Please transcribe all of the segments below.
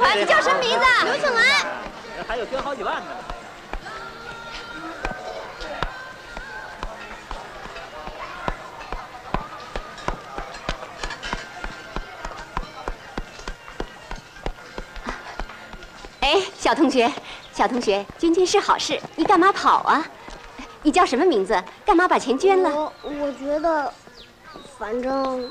你叫什么名字？ 刘庆来。 还有捐好几万呢。 哎，小同学，捐钱是好事，你干嘛跑啊？你叫什么名字？干嘛把钱捐了？ 我觉得，反正，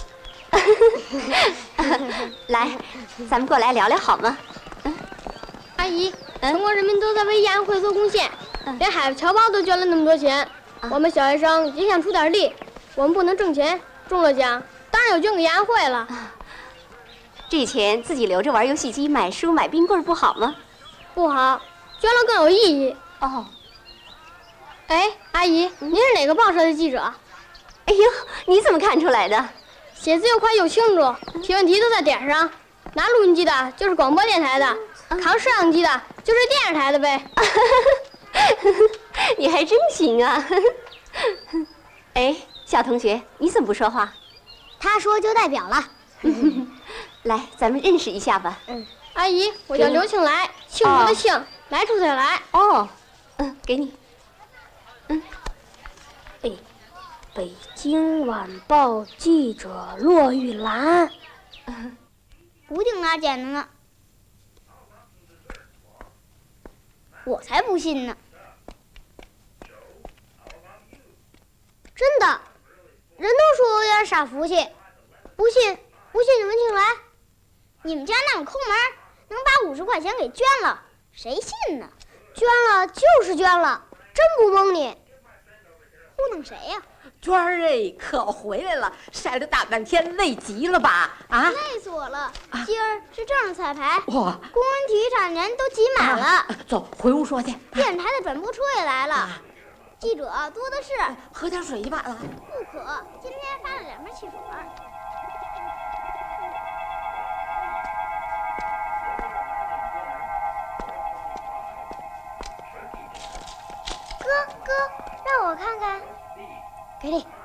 来，咱们过来聊聊好吗？ 阿姨，全国人民都在为延安会做贡献，连海子侨胞都捐了那么多钱，我们小学生也想出点力。我们不能挣钱，中了奖当然要捐给延安会了。 这钱自己留着玩游戏机、买书、买冰棍不好吗？ 不好，捐了更有意义。 哦。 哎，阿姨，您是哪个报社的记者？ 哎呦，你怎么看出来的？ 写字又快又清楚，提问题都在点上。拿录音机的就是广播电台的，扛摄像机的就是电视台的呗。 你还真行啊！哎，小同学，你怎么不说话？ 他说就代表了。 来，咱们认识一下吧。 阿姨，我叫刘庆来，幸福的幸，来处再来。 哦，给你。 北京晚报记者骆玉兰，不定哪捡的呢？我才不信呢！真的，人都说我有点傻福气，不信你们请来。你们家那么抠门，能把50块钱给捐了，谁信呢？捐了就是捐了，真不蒙你。糊弄谁呀？ 娟儿哎，可回来了，晒了大半天，累极了吧？啊， 累死我了！今儿是正式彩排， 哇， 工人体育场人都挤满了。 走，回屋说去。 电台的转播车也来了，记者多的是。 喝点水吧，来。 不渴，今天发了2瓶汽水。哥，让我看看。给你。